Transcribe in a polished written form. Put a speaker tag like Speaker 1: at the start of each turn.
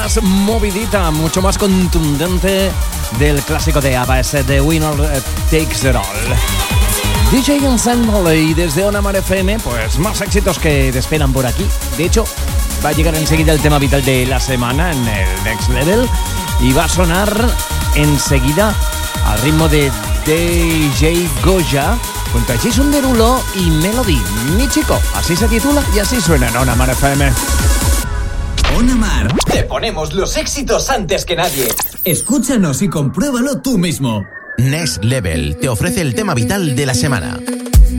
Speaker 1: Más movidita, mucho más contundente del clásico de ABBA, ese The Winner Takes It All. DJ Ensemble y desde Ona Mar FM, pues más éxitos que te esperan por aquí. De hecho, va a llegar enseguida el tema vital de la semana en el Next Level y va a sonar enseguida al ritmo de DJ Goya junto a Jason Derulo y Melody. Mi chico, así se titula y así suena en Ona Mar FM.
Speaker 2: Ona Mar.
Speaker 3: Te ponemos los éxitos antes que nadie.
Speaker 2: Escúchanos y compruébalo tú mismo.
Speaker 4: Next Level te ofrece el tema vital de la semana.